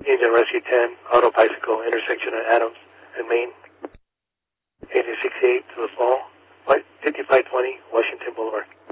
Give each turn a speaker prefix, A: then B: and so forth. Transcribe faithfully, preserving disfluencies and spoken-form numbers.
A: Engine Rescue ten, Auto Bicycle, intersection at Adams and Main. Agent sixty-eight to the fall, fifty-five twenty, Washington Boulevard.